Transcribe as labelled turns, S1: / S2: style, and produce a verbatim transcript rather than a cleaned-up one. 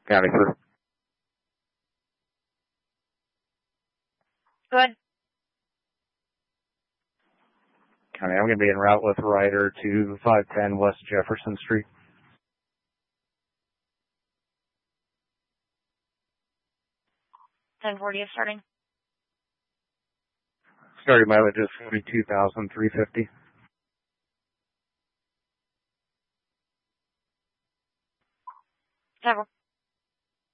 S1: County crew.
S2: Good.
S1: County, I'm going to be en route with Ryder to five ten West Jefferson Street.
S2: ten forty is starting.
S1: Starting mileage is forty-two thousand three hundred fifty.
S2: Several.